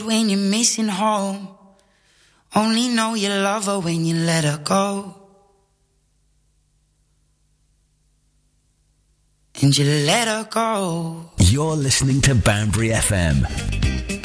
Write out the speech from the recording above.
when you're missing home. Only know you love her when you let her go. And you let her go. You're listening to Banbury FM.